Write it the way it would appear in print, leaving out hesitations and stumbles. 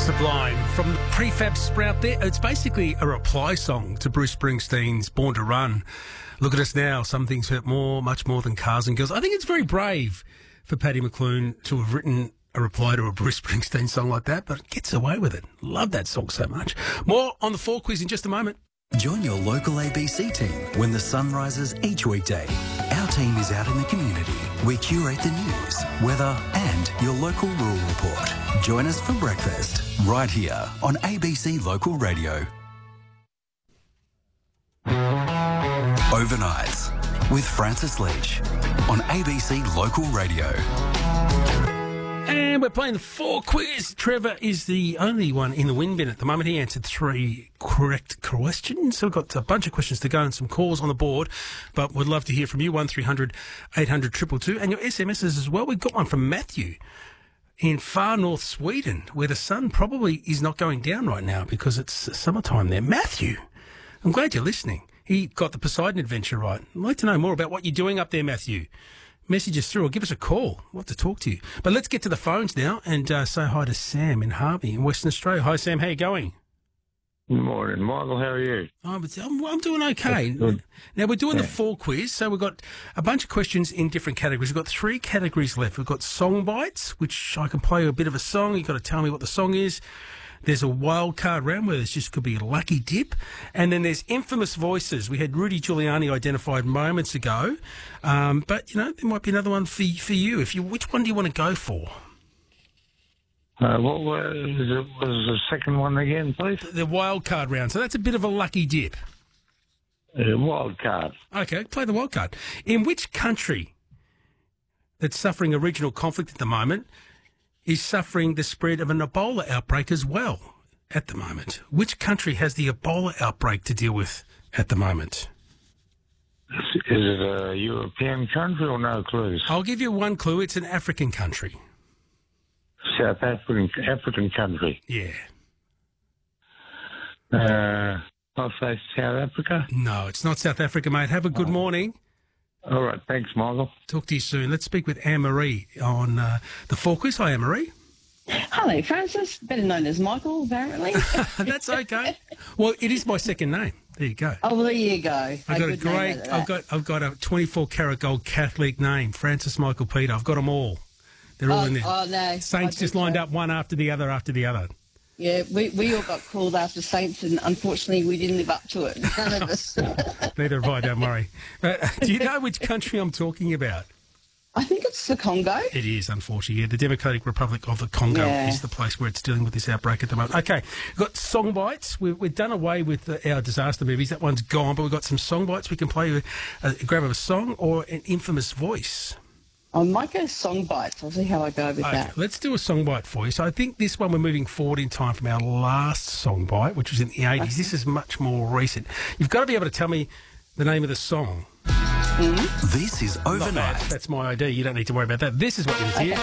Sublime from the Prefab Sprout there. It's basically a reply song to Bruce Springsteen's Born to Run. Look at us now. Some things hurt more, much more than cars and girls. I think it's very brave for Paddy McClune to have written a reply to a Bruce Springsteen song like that, but gets away with it. Love that song so much. More on the 4 quiz in just a moment. Join your local ABC team when the sun rises each weekday. Our team is out in the community. We curate the news, weather and your local rural report. Join us for breakfast right here on ABC Local Radio. Overnights with Francis Leach on ABC Local Radio. And we're playing the 4 quiz. Trevor is the only one in the win bin at the moment. He answered 3 correct questions. So we've got a bunch of questions to go and some calls on the board. But we'd love to hear from you, 1300 800 222. And your SMSs as well. We've got one from Matthew in far north Sweden, where the sun probably is not going down right now because it's summertime there. Matthew, I'm glad you're listening. He got the Poseidon Adventure right. I'd like to know more about what you're doing up there, Matthew. Message us through or give us a call. We'll have to talk to you. But let's get to the phones now and say hi to Sam in Harvey in Western Australia. Hi, Sam. How you going? Good morning, Michael. How are you? I'm doing okay. Now, we're doing the 4 quiz, so we've got a bunch of questions in different categories. We've got 3 categories left. We've got song bites, which I can play you a bit of a song. You've got to tell me what the song is. There's a wild card round where this just could be a lucky dip. And then there's infamous voices. We had Rudy Giuliani identified moments ago. But, you know, there might be another one for you. Which one do you want to go for? What was the second one again, please? The wild card round. So that's a bit of a lucky dip. Wild card. Okay, play the wild card. In which country that's suffering a regional conflict at the moment is suffering the spread of an Ebola outbreak as well at the moment? Which country has the Ebola outbreak to deal with at the moment? Is it a European country or no clues? I'll give you one clue. It's an African country. South African country. Yeah. I'll say South Africa. No, it's not South Africa, mate. Have a good morning. All right, thanks, Michael. Talk to you soon. Let's speak with Anne-Marie on the 4 quiz. Hi, Anne-Marie. Hello, Francis, better known as Michael, apparently. That's okay. Well, it is my second name. There you go. Oh, well, there you go. I've got a 24-karat gold Catholic name, Francis Michael Peter. I've got them all. They're all in there. Oh, no. Saints just lined up one after the other after the other. Yeah, we all got called after saints, and unfortunately we didn't live up to it. None of us. Neither have I, don't worry. Do you know which country I'm talking about? I think it's the Congo. It is, unfortunately. Yeah, the Democratic Republic of the Congo is the place where it's dealing with this outbreak at the moment. Okay, we've got song bites. We've done away with our disaster movies. That one's gone, but we've got some song bites. We can play with a grab of a song or an infamous voice. I might go song bites. I'll see how I go with that. Let's do a song bite for you. So I think this one we're moving forward in time from our last song bite, which was in the 80s. Okay. This is much more recent. You've got to be able to tell me the name of the song. This is Overnight. That's my idea. You don't need to worry about that. This is what you need to hear.